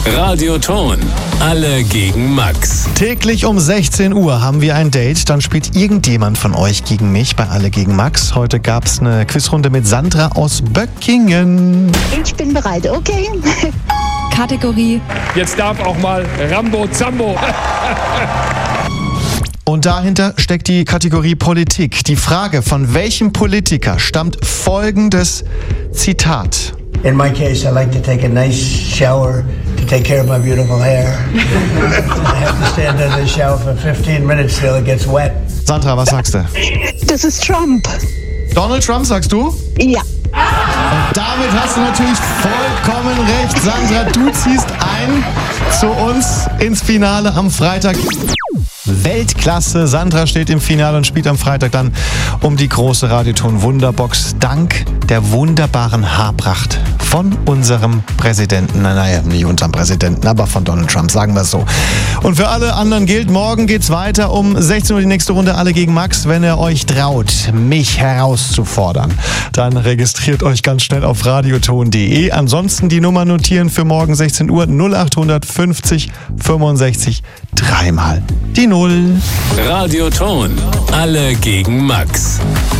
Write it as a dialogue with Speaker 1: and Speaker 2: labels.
Speaker 1: Radioton. Alle gegen Max.
Speaker 2: Täglich um 16 Uhr haben wir ein Date. Dann spielt irgendjemand von euch gegen mich bei Alle gegen Max. Heute gab es eine Quizrunde mit Sandra aus Böckingen.
Speaker 3: Ich bin bereit, okay?
Speaker 4: Kategorie.
Speaker 5: Jetzt darf auch mal Rambo Zambo.
Speaker 2: Und dahinter steckt die Kategorie Politik. Die Frage, von welchem Politiker stammt folgendes Zitat?
Speaker 6: In my case, I like to take a nice shower to take care of my beautiful hair. I have to stand under the shower for 15 minutes till it gets wet.
Speaker 2: Sandra, was sagst du?
Speaker 3: Das ist Trump.
Speaker 2: Donald Trump, sagst du?
Speaker 3: Ja.
Speaker 2: Und damit hast du natürlich vollkommen recht. Sandra, du ziehst ein zu uns ins Finale am Freitag. Weltklasse. Sandra steht im Finale und spielt am Freitag dann um die große Radioton Wunderbox. Dank der wunderbaren Haarpracht von unserem Präsidenten. Naja, nicht unserem Präsidenten, aber von Donald Trump, sagen wir es so. Und für alle anderen gilt, morgen geht's weiter um 16 Uhr die nächste Runde Alle gegen Max. Wenn ihr euch traut, mich herauszufordern, dann registriert euch ganz schnell auf radioton.de. Ansonsten die Nummer notieren für morgen 16 Uhr 0800 50 65 dreimal die 0.
Speaker 1: Radioton. Alle gegen Max.